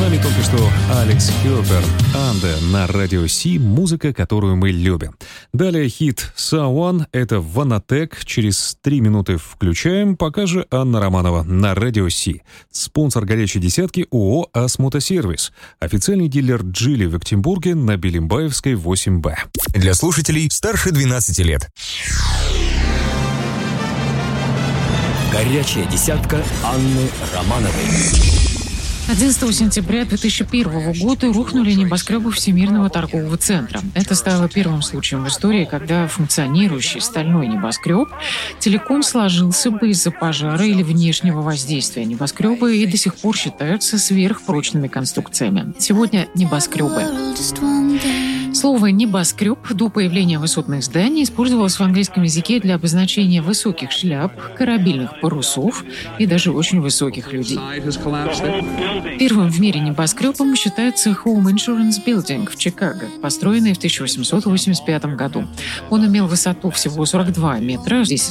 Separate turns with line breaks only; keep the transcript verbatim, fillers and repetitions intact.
нами только что Алекс Кёпер, «Ande» на радио Си, музыка, которую мы любим. Далее хит «Someone» — это «Ванатек». Через три минуты включаем, пока же Анна Романова на радио Си. Спонсор «Горячей десятки» ООО «Асмотосервис». Официальный дилер «Джили» в Ектенбурге на Белимбаевской, восемь Б.
Для слушателей старше двенадцати лет.
Горячая десятка Анны Романовой.
одиннадцатого сентября две тысячи первого года рухнули небоскребы Всемирного торгового центра. Это стало первым случаем в истории, когда функционирующий стальной небоскреб целиком сложился бы из-за пожара или внешнего воздействия. Небоскребы и до сих пор считаются сверхпрочными конструкциями. Сегодня небоскребы. Слово «небоскреб» до появления высотных зданий использовалось в английском языке для обозначения высоких шляп, корабельных парусов и даже очень высоких людей. Первым в мире небоскребом считается Home Insurance Building в Чикаго, построенный в тысяча восемьсот восемьдесят пятом году. Он имел высоту всего сорок два метра. Здесь